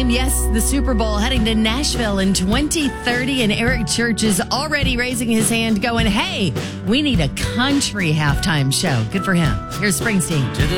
halftime. Yes, the Super Bowl heading to Nashville in 2030. And Eric Church is already raising his hand going, hey, we need a country halftime show. Good for him. Here's Springsteen. To the